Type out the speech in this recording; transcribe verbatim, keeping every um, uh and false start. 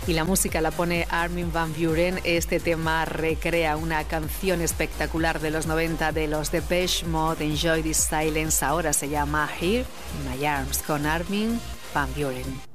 y la música la pone Armin van Buuren. Este tema recrea una canción espectacular de los noventa de los Depeche Mode, Enjoy This Silence. Ahora se llama Here in My Arms, con Armin van Buuren.